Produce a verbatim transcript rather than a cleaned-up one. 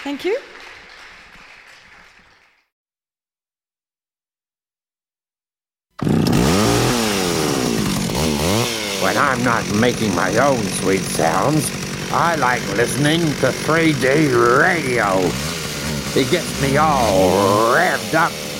Thank you. When I'm not making my own sweet sounds, I like listening to three D radio. It gets me all revved up.